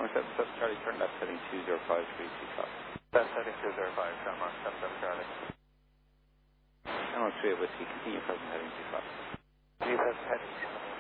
7 Charlie, turn left heading 205, 3 copy. Left heading 205, come on, 7 Charlie. Channel 3 Whiskey, continue present heading 2 copy. Continue present heading 2